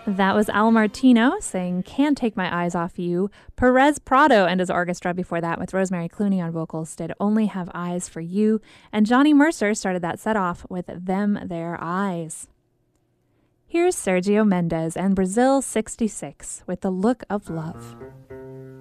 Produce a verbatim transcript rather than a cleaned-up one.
That was Al Martino saying Can't Take My Eyes Off You. Perez Prado and his orchestra before that with Rosemary Clooney on vocals did Only Have Eyes for You. And Johnny Mercer started that set off with Them Their Eyes. Here's Sergio Mendes and Brazil sixty-six with The Look of Love.